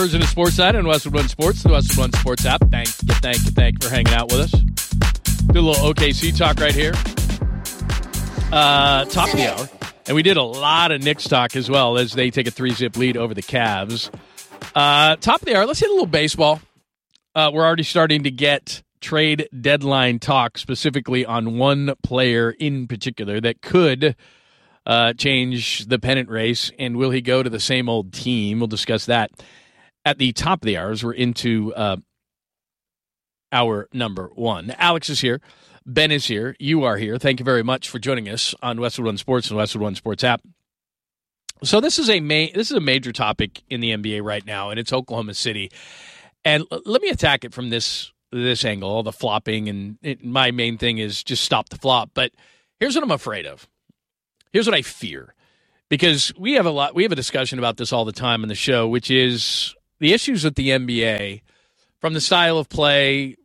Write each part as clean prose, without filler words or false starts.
version of Sportsnet and Westwood One Sports, the Westwood One Sports app. Thank you for hanging out with us. Do a little OKC talk right here. Top of the hour. And we did a lot of Knicks talk as well as they take a 3-zip lead over the Cavs. Top of the hour, let's hit a little baseball. We're already starting to get trade deadline talk specifically on one player in particular that could change the pennant race. And will he go to the same old team? We'll discuss that at the top of the hour as we're into hour number one. Alex is here. Ben is here. You are here. Thank you very much for joining us on Westwood One Sports and Westwood One Sports app. So this is a major topic in the NBA right now, and it's Oklahoma City. And let me attack it from this angle, all the flopping, and my main thing is just stop the flop. But here's what I'm afraid of. Here's what I fear, because we have a discussion about this all the time on the show, which is the issues with the NBA from the style of play,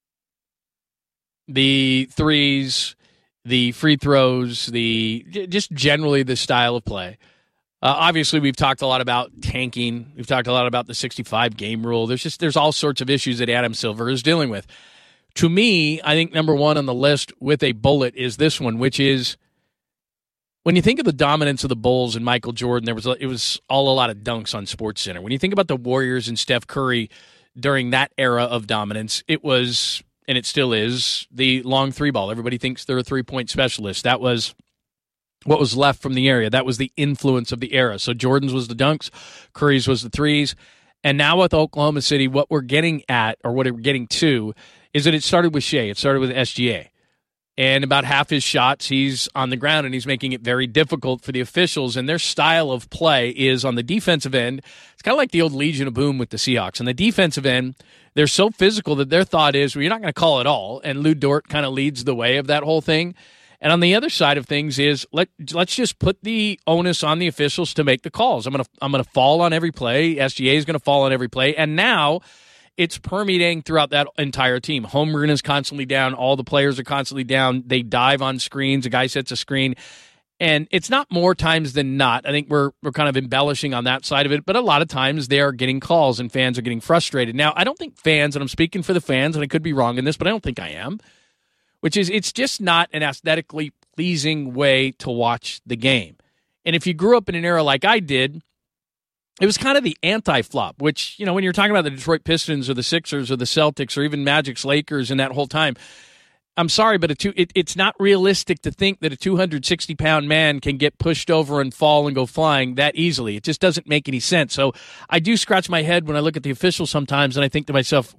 the threes, the free throws, just generally the style of play. Obviously, we've talked a lot about tanking. We've talked a lot about the 65 game rule. There's all sorts of issues that Adam Silver is dealing with. To me, I think number one on the list with a bullet is this one, which is when you think of the dominance of the Bulls and Michael Jordan, it was all a lot of dunks on SportsCenter. When you think about the Warriors and Steph Curry during that era of dominance, it was, and it still is, the long three ball. Everybody thinks they're a three-point specialist. That was what was left from the area. That was the influence of the era. So Jordan's was the dunks, Curry's was the threes. And now with Oklahoma City, what we're getting at, or what we're getting to, is that it started with Shea. It started with SGA. And about half his shots, he's on the ground, and he's making it very difficult for the officials. And their style of play is on the defensive end. It's kind of like the old Legion of Boom with the Seahawks. On the defensive end, they're so physical that their thought is, well, you're not going to call it all. And Lou Dort kind of leads the way of that whole thing. And on the other side of things is let's just put the onus on the officials to make the calls. I'm gonna fall on every play. SGA is going to fall on every play. And now it's permeating throughout that entire team. Holmgren is constantly down. All the players are constantly down. They dive on screens. A guy sets a screen. And it's not more times than not. I think we're kind of embellishing on that side of it. But a lot of times they are getting calls and fans are getting frustrated. Now, I don't think fans, and I'm speaking for the fans, and I could be wrong in this, but I don't think I am, which is it's just not an aesthetically pleasing way to watch the game. And if you grew up in an era like I did, it was kind of the anti-flop, which, you know, when you're talking about the Detroit Pistons or the Sixers or the Celtics or even Magic's Lakers and that whole time, I'm sorry, but it's not realistic to think that a 260-pound man can get pushed over and fall and go flying that easily. It just doesn't make any sense. So I do scratch my head when I look at the officials sometimes, and I think to myself,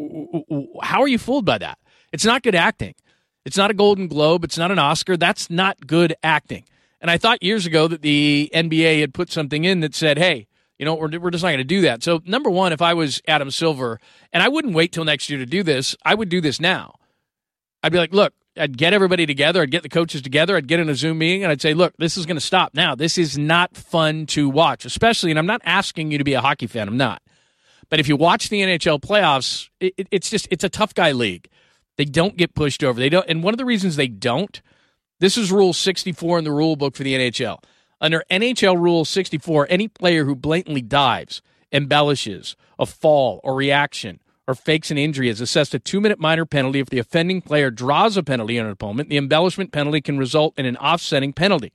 how are you fooled by that? It's not good acting. It's not a Golden Globe. It's not an Oscar. That's not good acting. And I thought years ago that the NBA had put something in that said, hey, you know, we're just not going to do that. So, number one, if I was Adam Silver, and I wouldn't wait till next year to do this, I would do this now. I'd be like, look, I'd get everybody together. I'd get the coaches together. I'd get in a Zoom meeting, and I'd say, look, this is going to stop now. This is not fun to watch, especially, and I'm not asking you to be a hockey fan. I'm not. But if you watch the NHL playoffs, it's a tough guy league. They don't get pushed over. They don't, and one of the reasons they don't, this is Rule 64 in the rule book for the NHL. Under NHL Rule 64, any player who blatantly dives, embellishes a fall or reaction, or fakes an injury is assessed a 2-minute minor penalty. If the offending player draws a penalty on an opponent, the embellishment penalty can result in an offsetting penalty.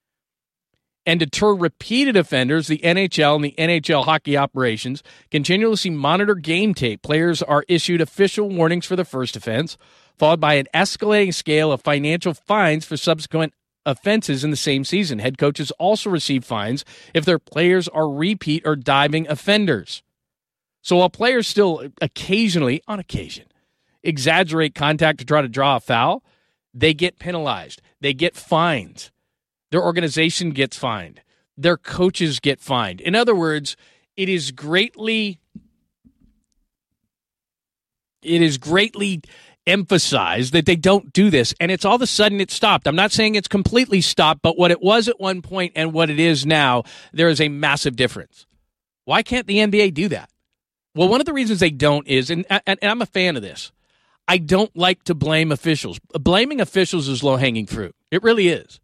And deter repeated offenders, the NHL and the NHL hockey operations continuously monitor game tape. Players are issued official warnings for the first offense, followed by an escalating scale of financial fines for subsequent offenses in the same season. Head coaches also receive fines if their players are repeat or diving offenders. So while players still occasionally, on occasion, exaggerate contact to try to draw a foul, they get penalized. They get fines. Their organization gets fined. Their coaches get fined. In other words, it is greatly emphasized that they don't do this, and it's all of a sudden it stopped. I'm not saying it's completely stopped, but what it was at one point and what it is now, there is a massive difference. Why can't the NBA do that? Well, one of the reasons they don't is, and I'm a fan of this, I don't like to blame officials. Blaming officials is low-hanging fruit. It really is.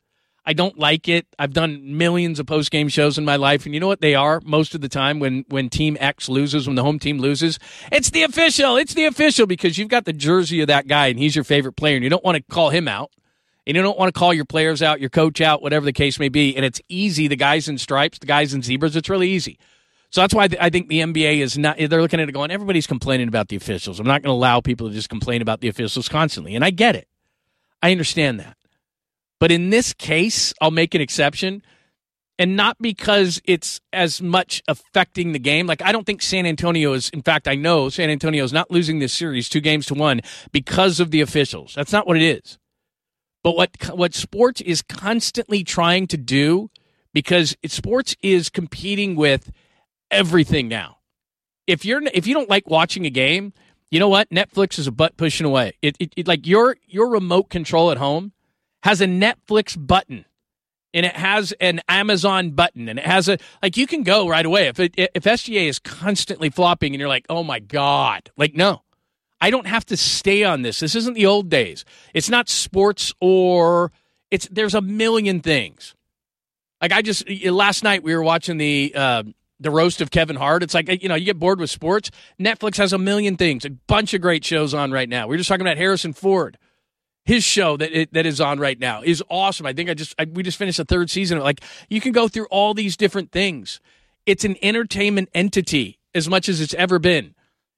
I don't like it. I've done millions of post-game shows in my life, and you know what they are most of the time when Team X loses, when the home team loses? It's the official, because you've got the jersey of that guy, and he's your favorite player, and you don't want to call him out, and you don't want to call your players out, your coach out, whatever the case may be, and it's easy, the guys in stripes, the guys in zebras, it's really easy. So that's why I think the NBA is not, they're looking at it going, everybody's complaining about the officials. I'm not going to allow people to just complain about the officials constantly, and I get it. I understand that. But in this case, I'll make an exception, and not because it's as much affecting the game. Like, I don't think San Antonio is, in fact, I know San Antonio is not losing this series 2-1 because of the officials. That's not what it is. But what sports is constantly trying to do, because sports is competing with everything now. If you don't like watching a game, you know what? Netflix is a butt pushing away. It like your remote control at home has a Netflix button, and it has an Amazon button, and it has you can go right away. If SGA is constantly flopping and you're like, oh my God, no, I don't have to stay on this. This isn't the old days. It's not sports, or there's a million things. Like, last night we were watching the roast of Kevin Hart. It's like, you get bored with sports. Netflix has a million things, a bunch of great shows on right now. We were just talking about Harrison Ford. His show that is on right now is awesome. I think we just finished the third season. Like, you can go through all these different things. It's an entertainment entity as much as it's ever been.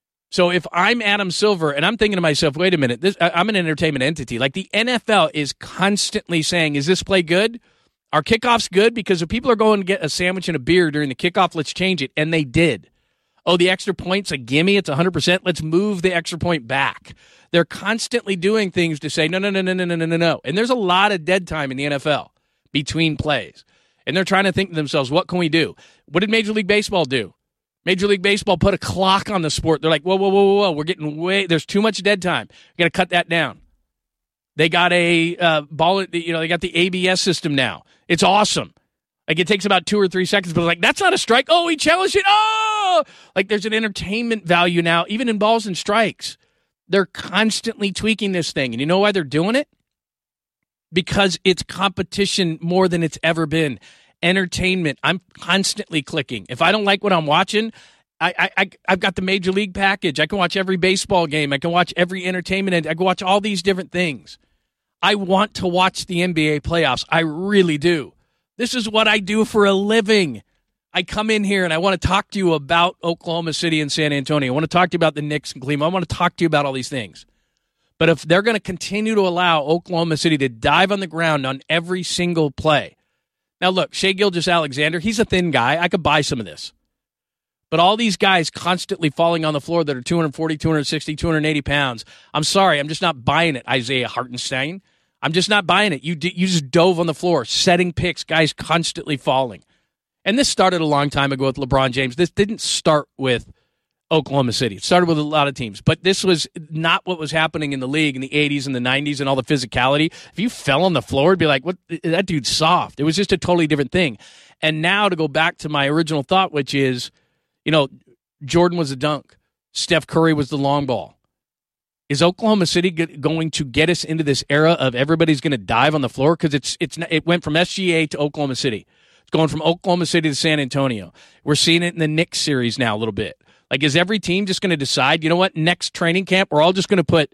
So if I'm Adam Silver and I'm thinking to myself, wait a minute, I'm an entertainment entity. Like, the NFL is constantly saying, is this play good? Are kickoffs good? Because if people are going to get a sandwich and a beer during the kickoff, let's change it. And they did. Oh, the extra point's a gimme. It's 100%. Let's move the extra point back. They're constantly doing things to say, no. And there's a lot of dead time in the NFL between plays. And they're trying to think to themselves, what can we do? What did Major League Baseball do? Major League Baseball put a clock on the sport. They're like, whoa. We're getting there's too much dead time. We got to cut that down. They got a ball, they got the ABS system now. It's awesome. Like, it takes about 2 or 3 seconds, but that's not a strike. Oh, he challenged it. Oh! Like, there's an entertainment value now, even in balls and strikes. They're constantly tweaking this thing. And you know why they're doing it? Because it's competition more than it's ever been. Entertainment. I'm constantly clicking. If I don't like what I'm watching, I've got the Major League package. I can watch every baseball game. I can watch every entertainment. I can watch all these different things. I want to watch the NBA playoffs. I really do. This is what I do for a living. I come in here and I want to talk to you about Oklahoma City and San Antonio. I want to talk to you about the Knicks and Cleveland. I want to talk to you about all these things. But if they're going to continue to allow Oklahoma City to dive on the ground on every single play. Now, look, Shai Gilgeous-Alexander, he's a thin guy. I could buy some of this. But all these guys constantly falling on the floor that are 240, 260, 280 pounds. I'm sorry, I'm just not buying it, Isaiah Hartenstein. I'm just not buying it. You just dove on the floor, setting picks, guys constantly falling. And this started a long time ago with LeBron James. This didn't start with Oklahoma City. It started with a lot of teams. But this was not what was happening in the league in the 80s and the 90s and all the physicality. If you fell on the floor, it'd be like, what? That dude's soft. It was just a totally different thing. And now to go back to my original thought, which is, Jordan was a dunk. Steph Curry was the long ball. Is Oklahoma City going to get us into this era of everybody's going to dive on the floor? Because it went from SGA to Oklahoma City. It's going from Oklahoma City to San Antonio. We're seeing it in the Knicks series now a little bit. Like, is every team just going to decide, you know what, next training camp, we're all just going to put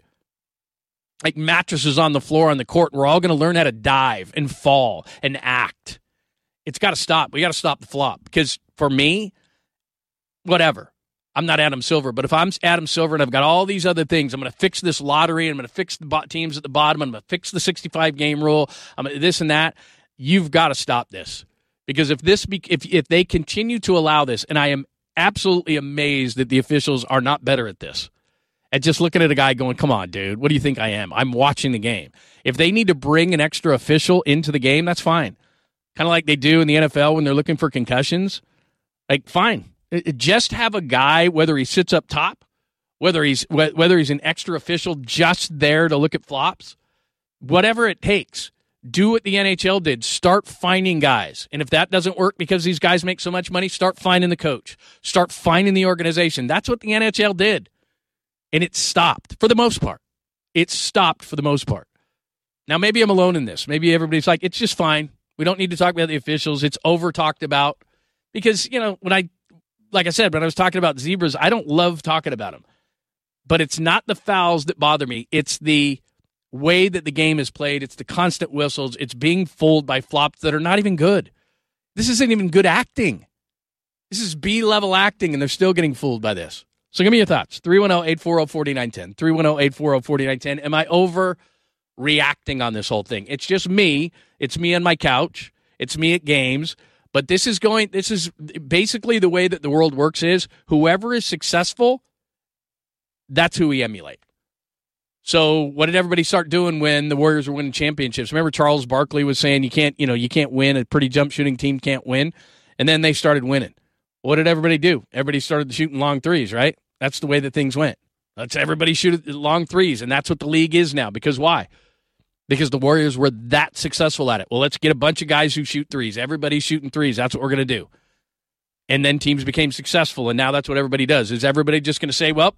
mattresses on the floor on the court, and we're all going to learn how to dive and fall and act. It's got to stop. We got to stop the flop. Because for me, whatever. I'm not Adam Silver, but if I'm Adam Silver and I've got all these other things, I'm going to fix this lottery, I'm going to fix the teams at the bottom, I'm going to fix the 65-game rule, this and that. You've got to stop this. Because if they continue to allow this, and I am absolutely amazed that the officials are not better at this, at just looking at a guy going, come on, dude, what do you think I am? I'm watching the game. If they need to bring an extra official into the game, that's fine. Kind of like they do in the NFL when they're looking for concussions. Like, fine. Just have a guy, whether he sits up top, whether he's an extra official just there to look at flops, whatever it takes. Do what the NHL did. Start finding guys. And if that doesn't work because these guys make so much money, start finding the coach. Start finding the organization. That's what the NHL did. And it stopped for the most part. It stopped for the most part. Now, maybe I'm alone in this. Maybe everybody's like, it's just fine. We don't need to talk about the officials. It's over talked about because, like I said, when I was talking about zebras, I don't love talking about them. But it's not the fouls that bother me. It's the way that the game is played. It's the constant whistles. It's being fooled by flops that are not even good. This isn't even good acting. This is B-level acting, and they're still getting fooled by this. So give me your thoughts. 310-840-4910. 310-840-4910. Am I overreacting on this whole thing? It's just me. It's me on my couch. It's me at games. But this is basically the way that the world works is whoever is successful, that's who we emulate. So what did everybody start doing when the Warriors were winning championships? Remember Charles Barkley was saying you can't win. A pretty jump shooting team can't win. And then they started winning. What did everybody do? Everybody started shooting long threes, right? That's the way that things went. Let's everybody shoot long threes, and that's what the league is now. Because why? Because the Warriors were that successful at it. Well, let's get a bunch of guys who shoot threes. Everybody's shooting threes. That's what we're going to do. And then teams became successful, and now that's what everybody does. Is everybody just going to say, well,